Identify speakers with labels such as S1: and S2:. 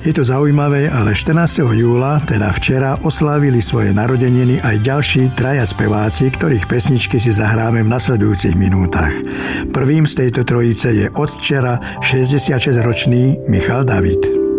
S1: Je to zaujímavé, ale 14. júla, teda včera, oslávili svoje narodeniny aj ďalší traja speváci, ktorých pesničky si zahráme v nasledujúcich minútach. Prvým z tejto trojice je od včera 66-ročný Michal David.